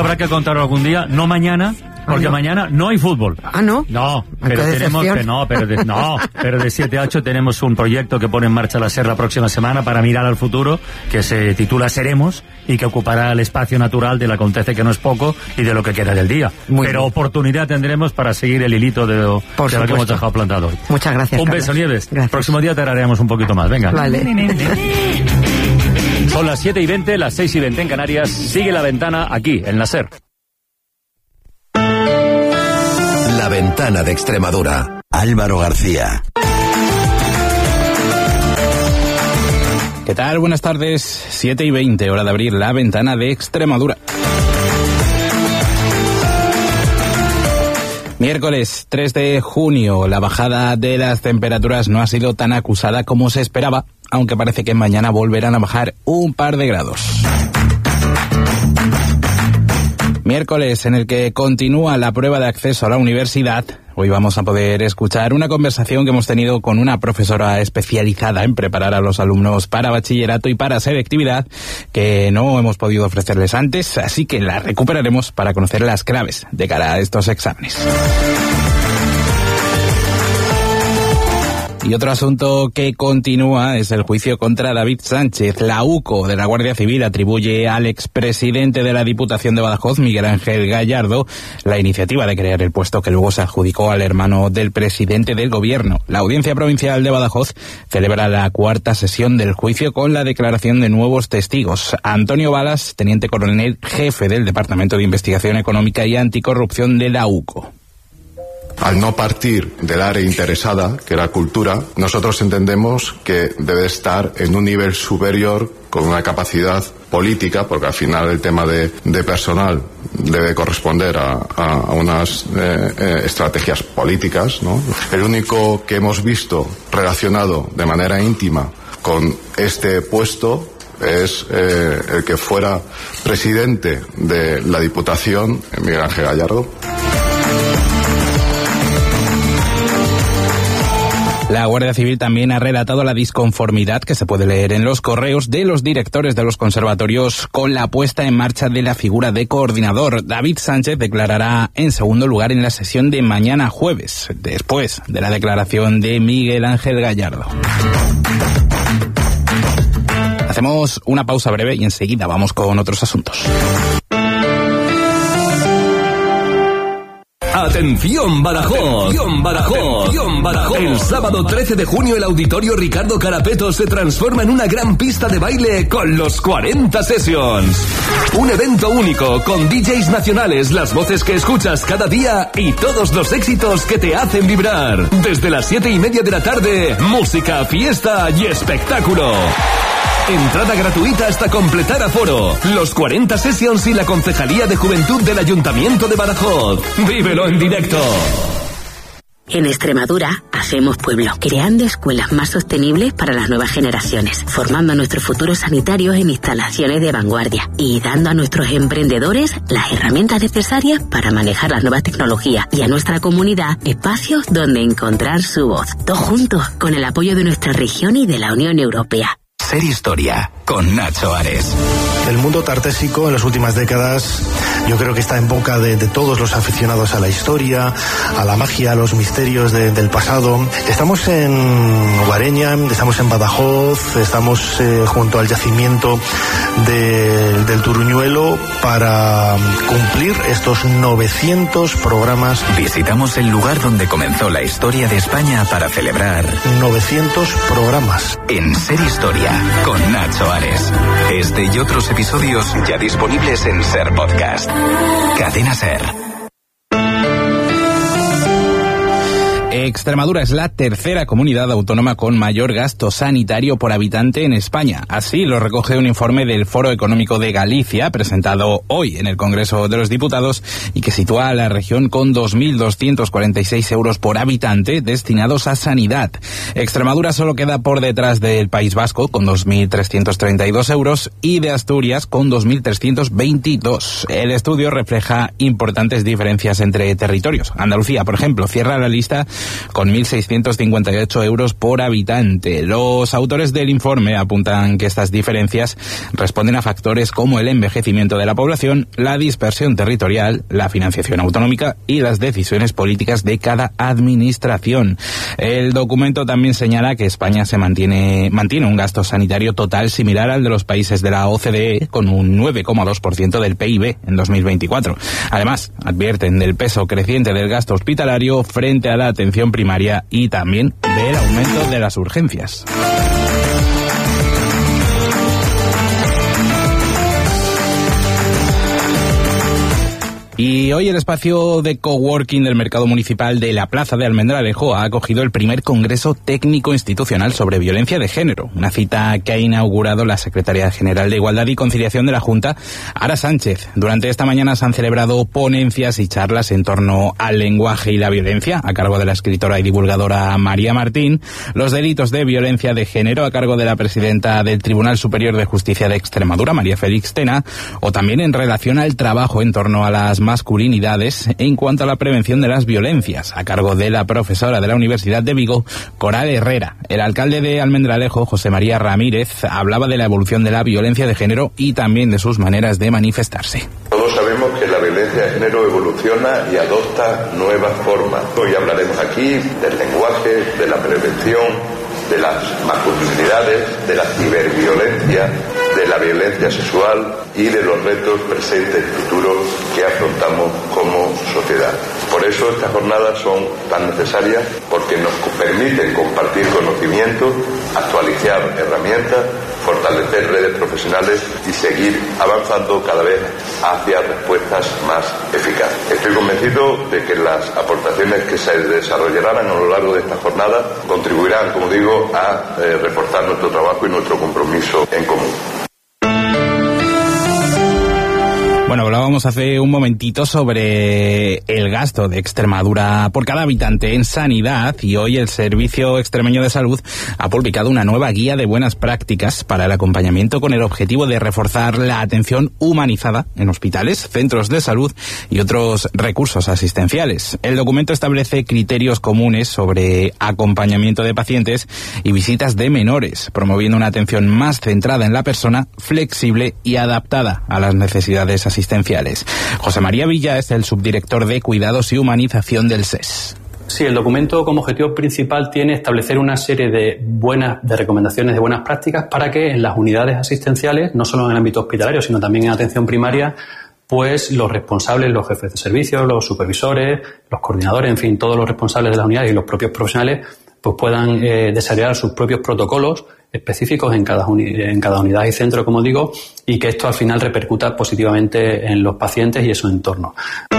habrá que contarlo algún día, no mañana, porque mañana no hay fútbol. ¿Ah, no? No, pero tenemos pero de 7 a 8 tenemos un proyecto que pone en marcha la SER la próxima semana para mirar al futuro, que se titula Seremos, y que ocupará el espacio natural del acontece, que no es poco, y de lo que queda del día. Pero oportunidad tendremos para seguir el hilito de lo que hemos dejado plantado hoy. Muchas gracias, Un Carlos. beso, Nieves. Gracias. Próximo día te haremos un poquito más, venga. Vale. Son las 7:20, las 6:20 en Canarias. Sigue La Ventana aquí, en la SER. La Ventana de Extremadura. Álvaro García. ¿Qué tal? Buenas tardes. 7:20, hora de abrir La Ventana de Extremadura. Miércoles 3 de junio, la bajada de las temperaturas no ha sido tan acusada como se esperaba, aunque parece que mañana volverán a bajar un par de grados. Miércoles en el que continúa la prueba de acceso a la universidad. Hoy vamos a poder escuchar una conversación que hemos tenido con una profesora especializada en preparar a los alumnos para bachillerato y para selectividad, que no hemos podido ofrecerles antes, así que la recuperaremos para conocer las claves de cara a estos exámenes. Y otro asunto que continúa es el juicio contra David Sánchez. La UCO de la Guardia Civil atribuye al expresidente de la Diputación de Badajoz, Miguel Ángel Gallardo, la iniciativa de crear el puesto que luego se adjudicó al hermano del presidente del gobierno. La Audiencia Provincial de Badajoz celebra la cuarta sesión del juicio con la declaración de nuevos testigos. Antonio Balas, teniente coronel jefe del Departamento de Investigación Económica y Anticorrupción de la UCO. Al no partir del área interesada, que era cultura, nosotros entendemos que debe estar en un nivel superior con una capacidad política, porque al final el tema de personal debe corresponder a unas estrategias políticas, ¿no? El único que hemos visto relacionado de manera íntima con este puesto es el que fuera presidente de la Diputación, Miguel Ángel Gallardo. La Guardia Civil también ha relatado la disconformidad que se puede leer en los correos de los directores de los conservatorios con la puesta en marcha de la figura de coordinador. David Sánchez declarará en segundo lugar en la sesión de mañana jueves, después de la declaración de Miguel Ángel Gallardo. Hacemos una pausa breve y enseguida vamos con otros asuntos. Atención Badajoz, atención Badajoz, atención Badajoz. El sábado 13 de junio el Auditorio Ricardo Carapeto se transforma en una gran pista de baile con los 40 Sessions. Un evento único con DJs nacionales, las voces que escuchas cada día y todos los éxitos que te hacen vibrar. Desde las 7:30 de la tarde, música, fiesta y espectáculo. Entrada gratuita hasta completar aforo. Los 40 Sessions y la Concejalía de Juventud del Ayuntamiento de Badajoz. ¡Vívelo en directo! En Extremadura hacemos pueblo, creando escuelas más sostenibles para las nuevas generaciones, formando a nuestros futuros sanitarios en instalaciones de vanguardia y dando a nuestros emprendedores las herramientas necesarias para manejar las nuevas tecnologías y a nuestra comunidad espacios donde encontrar su voz. Todos juntos, con el apoyo de nuestra región y de la Unión Europea. Ser Historia, con Nacho Ares. El mundo tartésico en las últimas décadas yo creo que está en boca de todos los aficionados a la historia, a la magia, a los misterios del pasado. Estamos en Guareña, estamos en Badajoz, estamos junto al yacimiento del Turuñuelo para cumplir estos 900 programas. Visitamos el lugar donde comenzó la historia de España para celebrar 900 programas. En Ser Historia, con Nacho Ares. Este y otros episodios ya disponibles en Ser Podcast. Cadena Ser. Extremadura es la tercera comunidad autónoma con mayor gasto sanitario por habitante en España. Así lo recoge un informe del Foro Económico de Galicia, presentado hoy en el Congreso de los Diputados, y que sitúa a la región con 2.246 euros por habitante destinados a sanidad. Extremadura solo queda por detrás del País Vasco, con 2.332 euros, y de Asturias, con 2.322. El estudio refleja importantes diferencias entre territorios. Andalucía, por ejemplo, cierra la lista con 1.658 euros por habitante. Los autores del informe apuntan que estas diferencias responden a factores como el envejecimiento de la población, la dispersión territorial, la financiación autonómica y las decisiones políticas de cada administración. El documento también señala que España mantiene un gasto sanitario total similar al de los países de la OCDE, con un 9,2% del PIB en 2024. Además, advierten del peso creciente del gasto hospitalario frente a la atención primaria y también del aumento de las urgencias. Y hoy el espacio de coworking del mercado municipal de la Plaza de Almendralejo ha acogido el primer Congreso Técnico Institucional sobre Violencia de Género, una cita que ha inaugurado la Secretaria General de Igualdad y Conciliación de la Junta, Ara Sánchez. Durante esta mañana se han celebrado ponencias y charlas en torno al lenguaje y la violencia, a cargo de la escritora y divulgadora María Martín, los delitos de violencia de género, a cargo de la presidenta del Tribunal Superior de Justicia de Extremadura, María Félix Tena, o también en relación al trabajo en torno a las masculinidades en cuanto a la prevención de las violencias, a cargo de la profesora de la Universidad de Vigo, Coral Herrera. El alcalde de Almendralejo, José María Ramírez, hablaba de la evolución de la violencia de género y también de sus maneras de manifestarse. Todos sabemos que la violencia de género evoluciona y adopta nuevas formas. Hoy hablaremos aquí del lenguaje, de la prevención, de las masculinidades, de la ciberviolencia, de la violencia sexual y de los retos presentes y futuros que afrontamos como sociedad. Por eso estas jornadas son tan necesarias, porque nos permiten compartir conocimientos, actualizar herramientas, fortalecer redes profesionales y seguir avanzando cada vez hacia respuestas más eficaces. Estoy convencido de que las aportaciones que se desarrollarán a lo largo de esta jornada contribuirán, como digo, a reforzar nuestro trabajo y nuestro compromiso en común. Bueno, hablábamos hace un momentito sobre el gasto de Extremadura por cada habitante en sanidad, y hoy el Servicio Extremeño de Salud ha publicado una nueva guía de buenas prácticas para el acompañamiento con el objetivo de reforzar la atención humanizada en hospitales, centros de salud y otros recursos asistenciales. El documento establece criterios comunes sobre acompañamiento de pacientes y visitas de menores, promoviendo una atención más centrada en la persona, flexible y adaptada a las necesidades asistenciales. José María Villa es el subdirector de Cuidados y Humanización del SES. Sí, el documento como objetivo principal tiene establecer una serie de recomendaciones de buenas prácticas para que en las unidades asistenciales, no solo en el ámbito hospitalario, sino también en atención primaria, pues los responsables, los jefes de servicio, los supervisores, los coordinadores, en fin, todos los responsables de las unidades y los propios profesionales, pues puedan desarrollar sus propios protocolos específicos en cada unidad y centro, como digo, y que esto al final repercuta positivamente en los pacientes y en su entorno.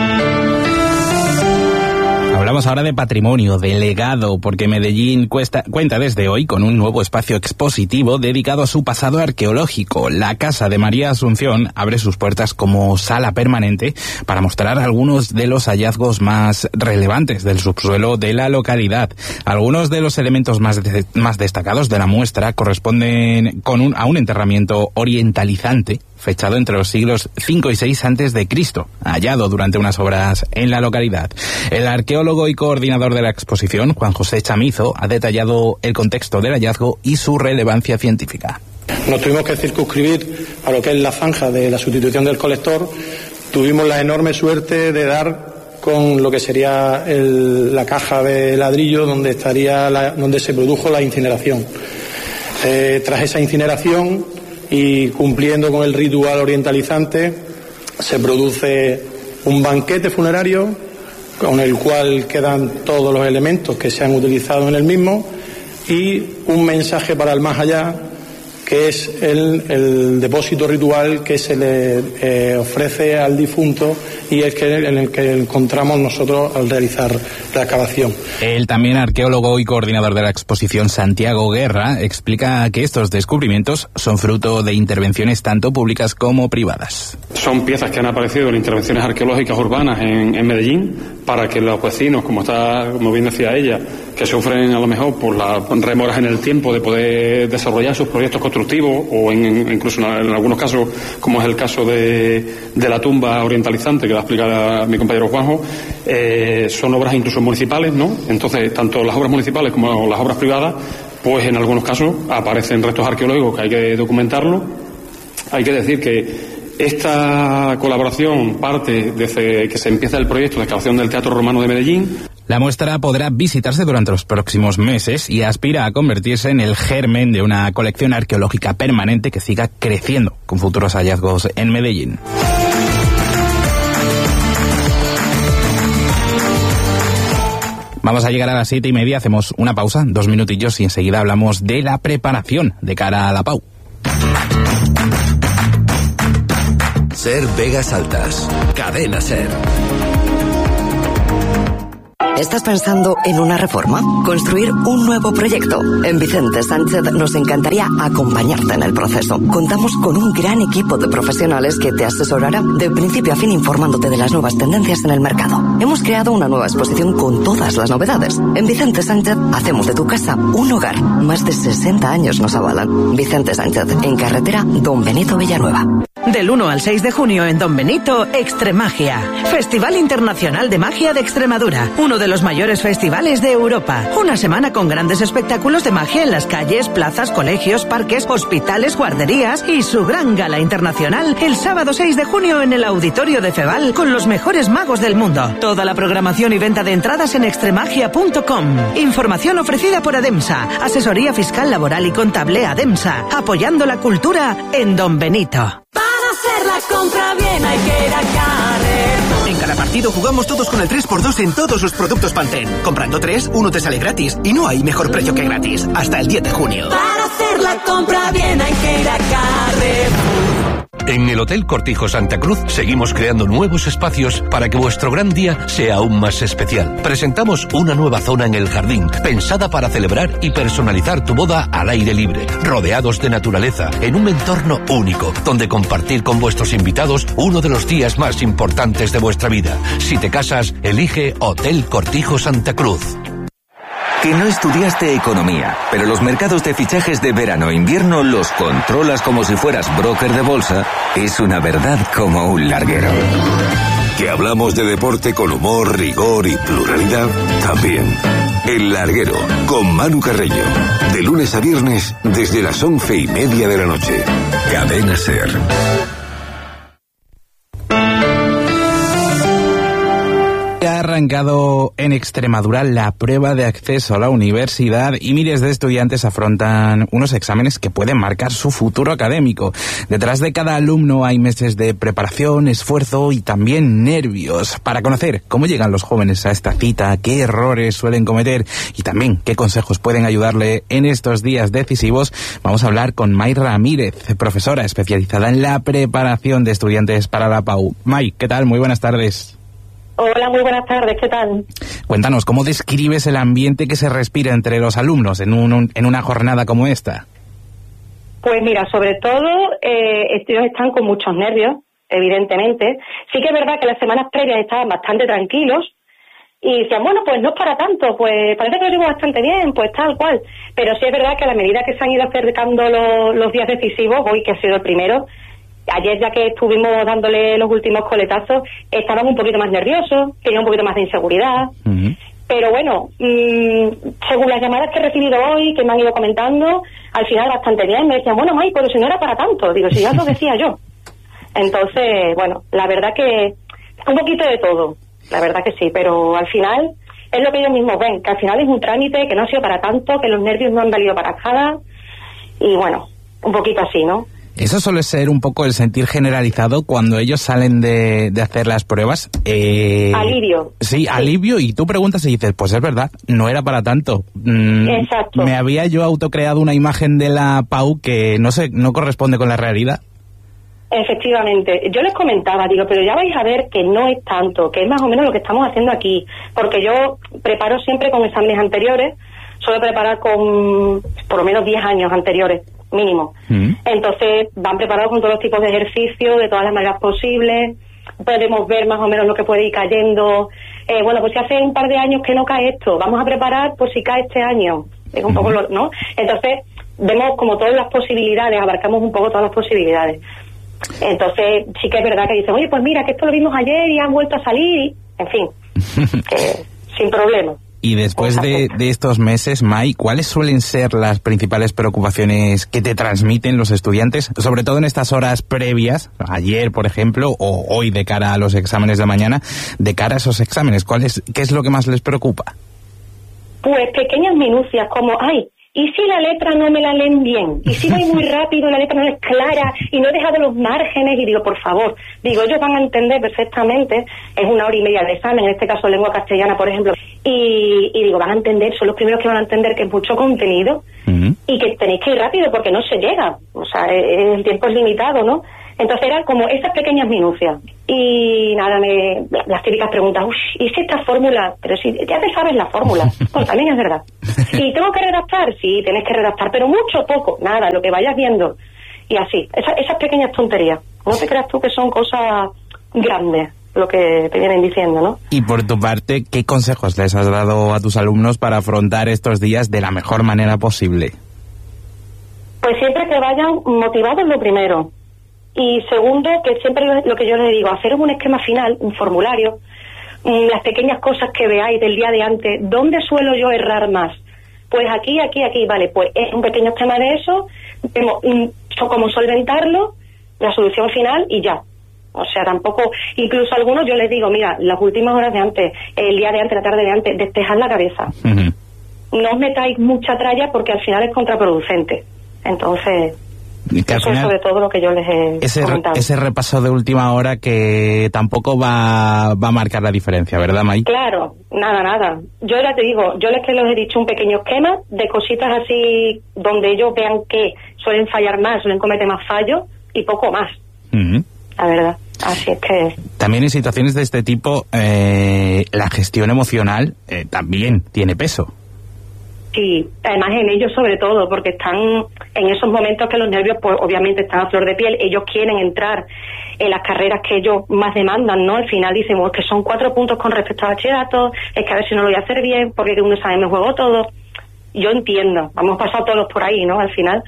Hablamos ahora de patrimonio, de legado, porque Medellín cuenta desde hoy con un nuevo espacio expositivo dedicado a su pasado arqueológico. La Casa de María Asunción abre sus puertas como sala permanente para mostrar algunos de los hallazgos más relevantes del subsuelo de la localidad. Algunos de los elementos más destacados de la muestra corresponden a un enterramiento orientalizante fechado entre los siglos V y VI a.C., hallado durante unas obras en la localidad. El arqueólogo y coordinador de la exposición, Juan José Chamizo, ha detallado el contexto del hallazgo y su relevancia científica. Nos tuvimos que circunscribir a lo que es la zanja de la sustitución del colector. Tuvimos la enorme suerte de dar con lo que sería la caja de ladrillo donde se produjo la incineración. Tras esa incineración y cumpliendo con el ritual orientalizante, se produce un banquete funerario con el cual quedan todos los elementos que se han utilizado en el mismo y un mensaje para el más allá, que es el depósito ritual que se le ofrece al difunto y es en el que encontramos nosotros al realizar la excavación. El también arqueólogo y coordinador de la exposición, Santiago Guerra, explica que estos descubrimientos son fruto de intervenciones tanto públicas como privadas. Son piezas que han aparecido en intervenciones arqueológicas urbanas en Medellín, para que los vecinos, como bien decía ella, que sufren a lo mejor por las remoras en el tiempo de poder desarrollar sus proyectos constructivos, o incluso en algunos casos, como es el caso de la tumba orientalizante que va a explicar mi compañero Juanjo, son obras incluso municipales, ¿no? Entonces, tanto las obras municipales como las obras privadas, pues en algunos casos aparecen restos arqueológicos que hay que documentarlo. Hay que decir que esta colaboración parte desde que se empieza el proyecto de excavación del Teatro Romano de Medellín. La muestra podrá visitarse durante los próximos meses y aspira a convertirse en el germen de una colección arqueológica permanente que siga creciendo con futuros hallazgos en Medellín. Vamos a llegar a las 7:30, hacemos una pausa, 2 minutillos y enseguida hablamos de la preparación de cara a la PAU. Ser Vegas Altas. Cadena Ser. ¿Estás pensando en una reforma? ¿Construir un nuevo proyecto? En Vicente Sánchez nos encantaría acompañarte en el proceso. Contamos con un gran equipo de profesionales que te asesorará de principio a fin informándote de las nuevas tendencias en el mercado. Hemos creado una nueva exposición con todas las novedades. En Vicente Sánchez hacemos de tu casa un hogar. Más de 60 años nos avalan. Vicente Sánchez, en carretera Don Benito Villanueva. Del 1 al 6 de junio en Don Benito, Extremagia. Festival Internacional de Magia de Extremadura. Uno de los mayores festivales de Europa. Una semana con grandes espectáculos de magia en las calles, plazas, colegios, parques, hospitales, guarderías y su gran gala internacional el sábado 6 de junio en el Auditorio de Feval con los mejores magos del mundo. Toda la programación y venta de entradas en extremagia.com. Información ofrecida por Ademsa. Asesoría fiscal, laboral y contable Ademsa. Apoyando la cultura en Don Benito. Hacer la compra bien hay que ir a Carrefour. En cada partido jugamos todos con el 3x2 en todos los productos Pantene. Comprando 3, uno te sale gratis. Y no hay mejor precio que gratis. Hasta el 10 de junio. Para hacer la compra bien hay que ir a Carrefour. En el Hotel Cortijo Santa Cruz seguimos creando nuevos espacios para que vuestro gran día sea aún más especial. Presentamos una nueva zona en el jardín, pensada para celebrar y personalizar tu boda al aire libre, rodeados de naturaleza, en un entorno único, donde compartir con vuestros invitados uno de los días más importantes de vuestra vida. Si te casas, elige Hotel Cortijo Santa Cruz. Que no estudiaste economía, pero los mercados de fichajes de verano-invierno los controlas como si fueras broker de bolsa, es una verdad como un larguero. Que hablamos de deporte con humor, rigor y pluralidad, también. El Larguero, con Manu Carreño. De lunes a viernes, desde las 11:30 de la noche. Cadena Ser. Ha arrancado en Extremadura la prueba de acceso a la universidad y miles de estudiantes afrontan unos exámenes que pueden marcar su futuro académico. Detrás de cada alumno hay meses de preparación, esfuerzo y también nervios. Para conocer cómo llegan los jóvenes a esta cita, qué errores suelen cometer y también qué consejos pueden ayudarle en estos días decisivos, vamos a hablar con May Ramírez, profesora especializada en la preparación de estudiantes para la PAU. May, ¿qué tal? Muy buenas tardes. Hola, muy buenas tardes, ¿qué tal? Cuéntanos, ¿cómo describes el ambiente que se respira entre los alumnos en una jornada como esta? Pues mira, sobre todo ellos están con muchos nervios, evidentemente. Sí que es verdad que las semanas previas estaban bastante tranquilos y decían, bueno, pues no es para tanto, pues parece que lo llevo bastante bien, pues tal cual. Pero sí es verdad que a la medida que se han ido acercando los días decisivos, hoy que ha sido el primero, ayer ya que estuvimos dándole los últimos coletazos, estaban un poquito más nerviosos, tenían un poquito más de inseguridad. Pero bueno, según las llamadas que he recibido hoy, que me han ido comentando, al final bastante bien. Me decían, bueno, May, pero si no era para tanto. Digo, si ya lo decía yo. Entonces, bueno, la verdad que un poquito de todo, la verdad que sí. Pero al final es lo que ellos mismos ven, que al final es un trámite que no ha sido para tanto, que los nervios no han valido para nada. Y bueno, un poquito así, ¿no? Eso suele ser un poco el sentir generalizado cuando ellos salen de hacer las pruebas. Alivio. Sí, alivio, y tú preguntas y dices, pues es verdad, no era para tanto. Exacto. Me había yo autocreado una imagen de la PAU que no corresponde con la realidad. Efectivamente. Yo les comentaba, digo, pero ya vais a ver que no es tanto, que es más o menos lo que estamos haciendo aquí. Porque yo preparo siempre con exámenes anteriores, suelo preparar con por lo menos 10 años anteriores, mínimo. Entonces van preparados con todos los tipos de ejercicios, de todas las maneras posibles. Podemos ver más o menos lo que puede ir cayendo. Bueno, pues si hace un par de años que no cae esto, vamos a preparar por si cae este año. Es un poco ¿no? Entonces vemos como todas las posibilidades, abarcamos un poco todas las posibilidades. Entonces sí que es verdad que dicen, oye, pues mira, que esto lo vimos ayer y han vuelto a salir, en fin, sin problema. Y después de estos meses, May, ¿cuáles suelen ser las principales preocupaciones que te transmiten los estudiantes, sobre todo en estas horas previas, ayer, por ejemplo, o hoy de cara a los exámenes de mañana, de cara a esos exámenes? ¿Qué es lo que más les preocupa? Pues pequeñas minucias como, ¿y si la letra no me la leen bien? ¿Y si voy muy rápido y la letra no es clara y no he dejado los márgenes? Y digo, por favor, ellos van a entender perfectamente, es 1 hora y media de examen, en este caso lengua castellana, por ejemplo, y digo, van a entender, son los primeros que van a entender que es mucho contenido y que tenéis que ir rápido porque no se llega, o sea, el tiempo es limitado, ¿no? Entonces eran como esas pequeñas minucias. Y nada, las típicas preguntas, ¿y si esta fórmula? Pero si ya te sabes la fórmula, pues también es verdad. ¿Y tengo que redactar? Sí, tienes que redactar, pero mucho, poco, nada, lo que vayas viendo. Y así, esas pequeñas tonterías. No te creas tú que son cosas grandes lo que te vienen diciendo, ¿no? Y por tu parte, ¿qué consejos les has dado a tus alumnos para afrontar estos días de la mejor manera posible? Pues siempre que vayan motivados, lo primero. Y segundo, que siempre lo que yo les digo, hacer un esquema final, un formulario, las pequeñas cosas que veáis del día de antes, ¿dónde suelo yo errar más? Pues aquí, vale, pues es un pequeño esquema de eso, vemos cómo solventarlo, la solución final y ya. O sea, tampoco, incluso a algunos yo les digo, mira, las últimas horas de antes, el día de antes, la tarde de antes, despejad la cabeza. No os metáis mucha tralla porque al final es contraproducente. Entonces, eso es sobre todo lo que yo les he comentado. Ese repaso de última hora que tampoco va a marcar la diferencia, ¿verdad, May? Claro, nada. Yo ya te digo, yo les he dicho un pequeño esquema de cositas así donde ellos vean que suelen fallar más, suelen cometer más fallos y poco más. La verdad. Así es que... También en situaciones de este tipo, la gestión emocional también tiene peso. Sí, además en ellos sobre todo, porque están en esos momentos que los nervios pues obviamente están a flor de piel, ellos quieren entrar en las carreras que ellos más demandan, ¿no? Al final dicen, que son 4 puntos con respecto a bachillerato, es que a ver si no lo voy a hacer bien, porque de un examen me juego todo. Yo entiendo, hemos pasado todos por ahí, ¿no? Al final.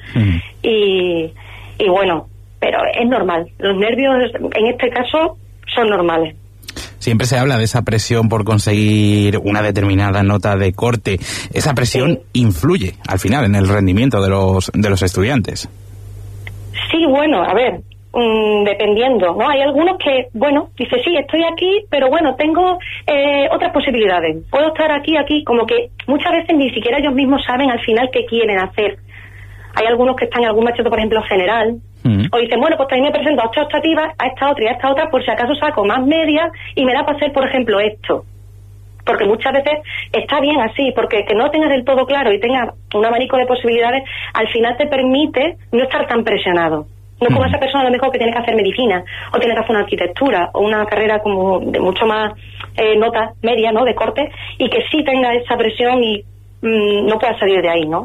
Y bueno, pero es normal, los nervios en este caso son normales. Siempre se habla de esa presión por conseguir una determinada nota de corte. ¿Esa presión influye al final en el rendimiento de los estudiantes? Sí, bueno, a ver, dependiendo, ¿no? Hay algunos que, dice, sí, estoy aquí, pero bueno, tengo otras posibilidades. Puedo estar aquí, como que muchas veces ni siquiera ellos mismos saben al final qué quieren hacer. Hay algunos que están en algún bachillerato, por ejemplo, general, o dicen, bueno, pues también me presento a esta optativa, a esta otra y a esta otra, por si acaso saco más media y me da para hacer, por ejemplo, esto. Porque muchas veces está bien así, porque que no tengas del todo claro y tengas un abanico de posibilidades, al final te permite no estar tan presionado. No como esa persona a lo mejor que tiene que hacer medicina, o tiene que hacer una arquitectura, o una carrera como de mucho más nota media, ¿no?, de corte, y que sí tenga esa presión y no pueda salir de ahí, ¿no?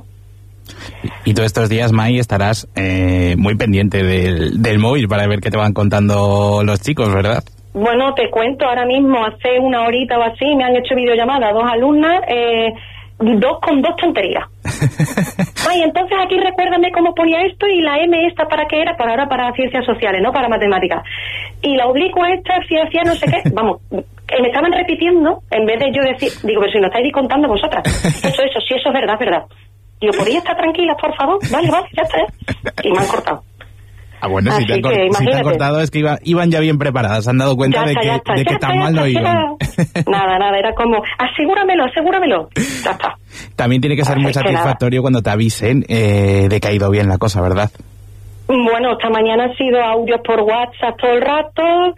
Y todos estos días, May, estarás muy pendiente del móvil para ver qué te van contando los chicos, ¿verdad? Bueno, te cuento, ahora mismo, hace 1 horita o así, me han hecho videollamada 2 alumnas, 2 con 2 tonterías. Ay, entonces aquí recuérdame cómo ponía esto y la M esta para qué era, para ciencias sociales, no para matemáticas. Y la oblicua esta, ciencia no sé qué, vamos, me estaban repitiendo, en vez de yo decir, digo, pero si no estáis contando vosotras. Eso, si eso es verdad, verdad. Digo, ¿podéis estar tranquilas, por favor? Vale, ya está. Y me han cortado. Ah, bueno, si te han cortado es que iban ya bien preparadas, se han dado cuenta de que tan mal no iban. Nada, era como, asegúramelo. Ya está. También tiene que ser muy satisfactorio cuando te avisen de que ha ido bien la cosa, ¿verdad? Bueno, esta mañana han sido audios por WhatsApp todo el rato,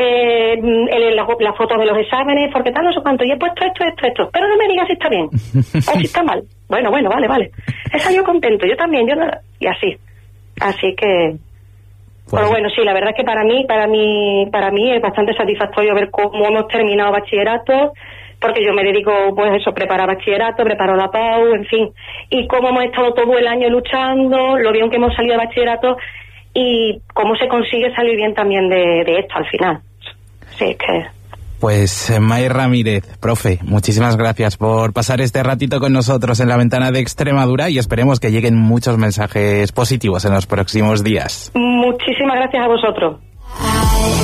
las fotos de los exámenes, porque tal, no sé cuánto, y he puesto esto, pero no me digas si está bien o si está mal. Bueno, vale. He salido contento, yo también, y así que... Pues, pero bueno, sí, la verdad es que para mí es bastante satisfactorio ver cómo hemos terminado bachillerato, porque yo me dedico, pues eso, preparo bachillerato, preparo la PAU, en fin. Y cómo hemos estado todo el año luchando, lo bien que hemos salido de bachillerato y cómo se consigue salir bien también de esto al final. Sí, es que... Pues May Ramírez, profe, muchísimas gracias por pasar este ratito con nosotros en La Ventana de Extremadura y esperemos que lleguen muchos mensajes positivos en los próximos días. Muchísimas gracias a vosotros.